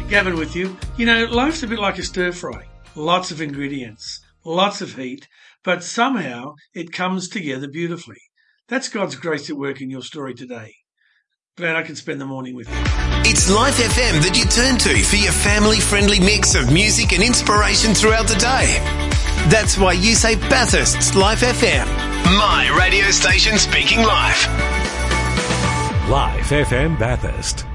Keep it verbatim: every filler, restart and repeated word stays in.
Gavin with you. You know, life's a bit like a stir fry. Lots of ingredients, lots of heat, but somehow it comes together beautifully. That's God's grace at work in your story today. Glad I can spend the morning with you. It's Life F M that you turn to for your family-friendly mix of music and inspiration throughout the day. That's why you say Bathurst's Life F M. My radio station speaking life. Life F M Bathurst.